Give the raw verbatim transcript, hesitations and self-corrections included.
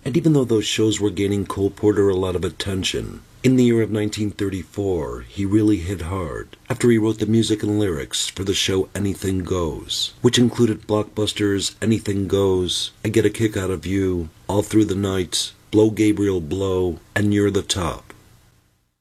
And even though those shows were gaining Cole Porter a lot of attention, in the year of nineteen thirty-four, he really hit hard after he wrote the music and lyrics for the show Anything Goes, which included blockbusters Anything Goes, I Get a Kick Out of You, All Through the Night, Blow Gabriel Blow, and You're the Top.